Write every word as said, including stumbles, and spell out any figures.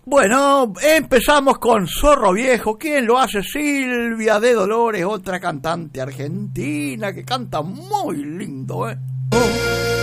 Bueno, empezamos con Zorro Viejo. ¿Quién lo hace? Silvia de Dolores, otra cantante argentina que canta muy lindo, ¿eh?